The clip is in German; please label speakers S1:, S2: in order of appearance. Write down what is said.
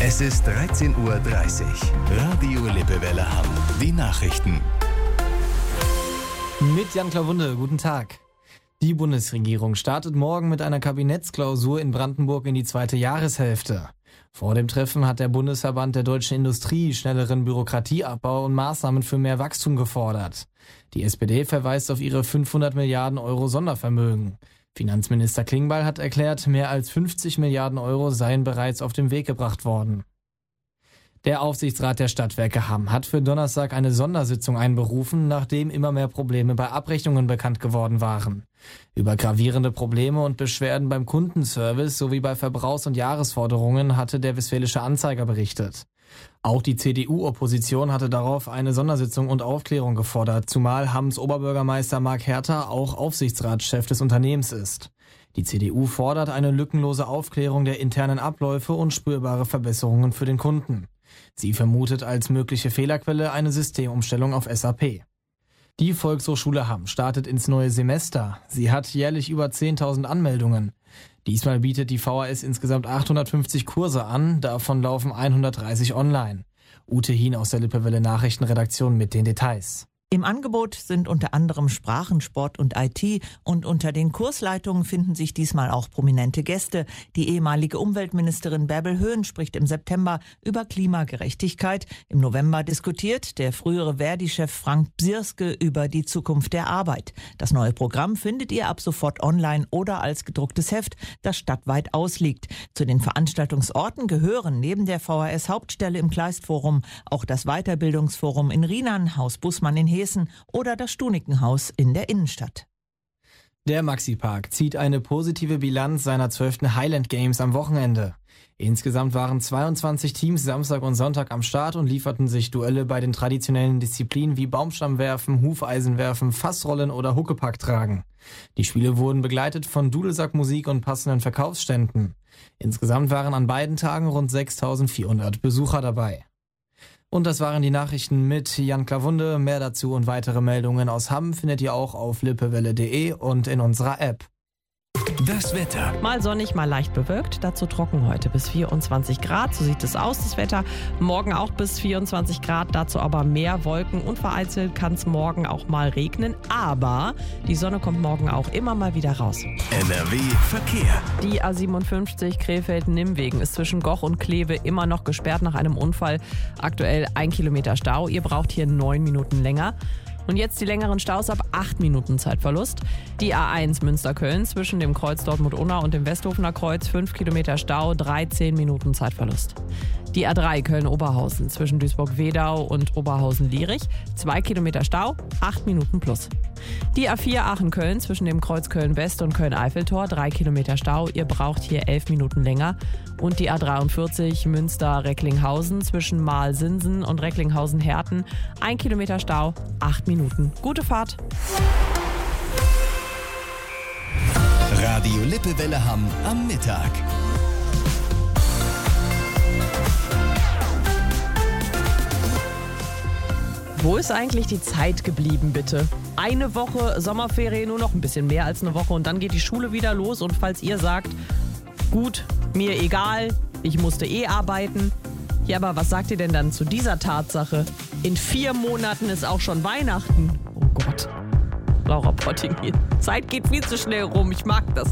S1: Es ist 13:30 Uhr. Radio Lippewelle Hamm. Die Nachrichten.
S2: Mit Jan Klawunde, guten Tag. Die Bundesregierung startet morgen mit einer Kabinettsklausur in Brandenburg in die zweite Jahreshälfte. Vor dem Treffen hat der Bundesverband der deutschen Industrie schnelleren Bürokratieabbau und Maßnahmen für mehr Wachstum gefordert. Die SPD verweist auf ihre 500 Milliarden Euro Sondervermögen. Finanzminister Klingbeil hat erklärt, mehr als 50 Milliarden Euro seien bereits auf den Weg gebracht worden. Der Aufsichtsrat der Stadtwerke Hamm hat für Donnerstag eine Sondersitzung einberufen, nachdem immer mehr Probleme bei Abrechnungen bekannt geworden waren. Über gravierende Probleme und Beschwerden beim Kundenservice sowie bei Verbrauchs- und Jahresforderungen hatte der Westfälische Anzeiger berichtet. Auch die CDU-Opposition hatte darauf eine Sondersitzung und Aufklärung gefordert, zumal Hamms Oberbürgermeister Marc Herter auch Aufsichtsratschef des Unternehmens ist. Die CDU fordert eine lückenlose Aufklärung der internen Abläufe und spürbare Verbesserungen für den Kunden. Sie vermutet als mögliche Fehlerquelle eine Systemumstellung auf SAP. Die Volkshochschule Hamm startet ins neue Semester. Sie hat jährlich über 10.000 Anmeldungen. Diesmal bietet die VHS insgesamt 850 Kurse an, davon laufen 130 online. Ute Hien aus der Lippewelle Nachrichtenredaktion mit den Details.
S3: Im Angebot sind unter anderem Sprachen, Sport und IT und unter den Kursleitungen finden sich diesmal auch prominente Gäste. Die ehemalige Umweltministerin Bärbel Höhn spricht im September über Klimagerechtigkeit. Im November diskutiert der frühere Verdi-Chef Frank Bsirske über die Zukunft der Arbeit. Das neue Programm findet ihr ab sofort online oder als gedrucktes Heft, das stadtweit ausliegt. Zu den Veranstaltungsorten gehören neben der VHS-Hauptstelle im Kleistforum auch das Weiterbildungsforum in Rienan, Haus Bußmann in Hessen oder das Stunikenhaus in der Innenstadt.
S2: Der Maxi-Park zieht eine positive Bilanz seiner 12. Highland Games am Wochenende. Insgesamt waren 22 Teams Samstag und Sonntag am Start und lieferten sich Duelle bei den traditionellen Disziplinen wie Baumstammwerfen, Hufeisenwerfen, Fassrollen oder Huckepacktragen. Die Spiele wurden begleitet von Dudelsackmusik und passenden Verkaufsständen. Insgesamt waren an beiden Tagen rund 6.400 Besucher dabei. Und das waren die Nachrichten mit Jan Klawunde. Mehr dazu und weitere Meldungen aus Hamm findet ihr auch auf lippewelle.de und in unserer App.
S1: Das Wetter.
S4: Mal sonnig, mal leicht bewölkt, dazu trocken heute bis 24 Grad. So sieht es aus, das Wetter. Morgen auch bis 24 Grad, dazu aber mehr Wolken und vereinzelt kann es morgen auch mal regnen. Aber die Sonne kommt morgen auch immer mal wieder raus.
S1: NRW Verkehr.
S4: Die A57 Krefeld-Nimwegen ist zwischen Goch und Kleve immer noch gesperrt nach einem Unfall. Aktuell 1 Kilometer Stau. Ihr braucht hier 9 Minuten länger. Und jetzt die längeren Staus ab 8 Minuten Zeitverlust. Die A1 Münster-Köln zwischen dem Kreuz Dortmund-Unna und dem Westhofener Kreuz 5 Kilometer Stau, 13 Minuten Zeitverlust. Die A3 Köln-Oberhausen zwischen Duisburg-Wedau und Oberhausen-Lierich 2 Kilometer Stau, 8 Minuten plus. Die A4 Aachen-Köln zwischen dem Kreuz Köln-West und Köln-Eiffeltor 3 Kilometer Stau, ihr braucht hier 11 Minuten länger. Und die A43 Münster-Recklinghausen zwischen Mahl-Sinsen und Recklinghausen-Herten 1 Kilometer Stau, 8 Minuten. Gute Fahrt!
S1: Radio Lippewelle Hamm am Mittag.
S4: Wo ist eigentlich die Zeit geblieben, bitte? Eine Woche Sommerferien, nur noch ein bisschen mehr als eine Woche und dann geht die Schule wieder los. Und falls ihr sagt, gut, mir egal, ich musste arbeiten. Ja, aber was sagt ihr denn dann zu dieser Tatsache? In 4 Monaten ist auch schon Weihnachten. Oh Gott. Laura Potting, Zeit geht viel zu schnell rum, ich mag das